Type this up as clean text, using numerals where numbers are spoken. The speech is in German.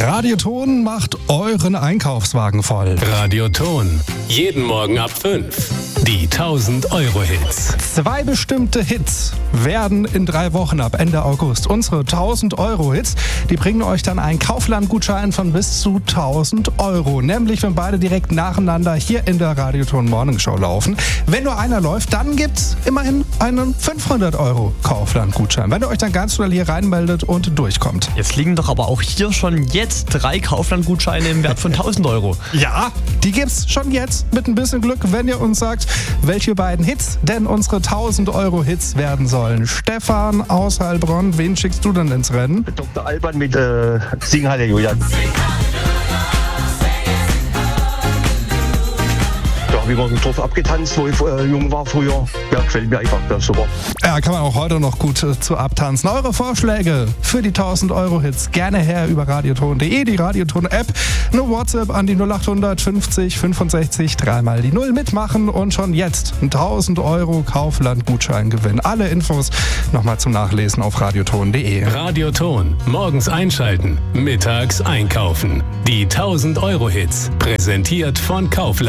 Radioton macht euren Einkaufswagen voll. Radioton. Jeden Morgen ab 5. Die 1000-Euro-Hits. 2 bestimmte Hits werden in 3 Wochen ab Ende August unsere 1000-Euro-Hits. Die bringen euch dann einen Kaufland-Gutschein von bis zu 1000 Euro. Nämlich, wenn beide direkt nacheinander hier in der Radioton Morning Show laufen. Wenn nur einer läuft, dann gibt's immerhin einen 500-Euro Kaufland-Gutschein. Wenn ihr euch dann ganz schnell hier reinmeldet und durchkommt. Jetzt liegen doch aber auch hier schon jetzt 3 Kaufland-Gutscheine im Wert von 1000 Euro. Ja, die gibt's schon jetzt mit ein bisschen Glück, wenn ihr uns sagt, welche beiden Hits denn unsere 1000-Euro-Hits werden sollen. Stefan aus Heilbronn, wen schickst du denn ins Rennen? Dr. Alban mit Sing Halleluja. Ja, wie man drauf abgetanzt, wo ich jung war früher. Ja, gefällt mir einfach, das ist super. Ja, kann man auch heute noch gut zu abtanzen. Eure Vorschläge für die 1000-Euro-Hits gerne her über radioton.de, die Radioton-App. Eine WhatsApp an die 0800 50 65 3 mal die 0 mitmachen und schon jetzt einen 1000-Euro Kaufland-Gutschein gewinnen. Alle Infos nochmal zum Nachlesen auf radioton.de. Radioton. Morgens einschalten, mittags einkaufen. Die 1000-Euro-Hits. Präsentiert von Kaufland.